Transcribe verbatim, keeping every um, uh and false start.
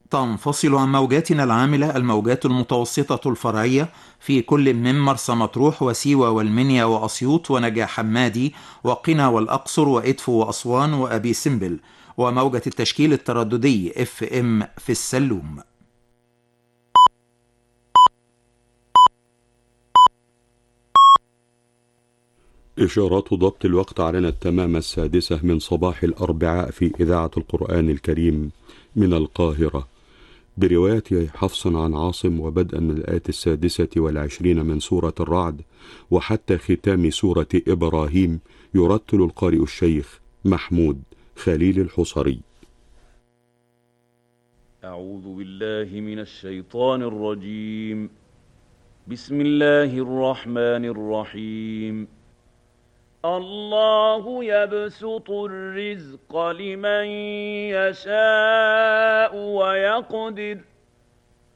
تنفصل عن موجاتنا العاملة الموجات المتوسطة الفرعية في كل من مرسى مطروح وسيوة والمنيا وأسيوط ونجع حمادي وقنا والأقصر وإدفو وأسوان وأبي سمبل، وموجة التشكيل الترددي اف ام في السلوم. إشارات ضبط الوقت علينا التمام السادسة من صباح الأربعاء في إذاعة القرآن الكريم من القاهرة، برواية حفص عن عاصم، وبدءا من الآية السادسة والعشرين من سورة الرعد وحتى ختام سورة إبراهيم، يرتل القارئ الشيخ محمود خليل الحصري. أعوذ بالله من الشيطان الرجيم. بسم الله الرحمن الرحيم. الله يبسط الرزق لمن يشاء ويقدر